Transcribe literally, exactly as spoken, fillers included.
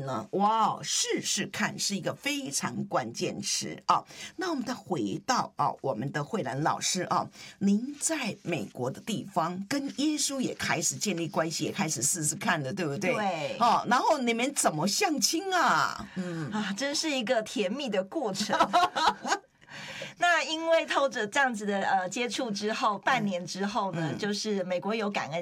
呢？哇，试试看是一个非常关键词啊。那我们再回到啊，我们的慧兰老师啊，您在美国的地方跟耶稣也开始建立关系，也开始试试看了，对不对？ 对。 哦，然后你们怎么相亲啊？ 嗯啊，真是一个甜蜜的过程。那因为透着这样子的呃接触之后，半年之后呢，嗯、就是美国有感恩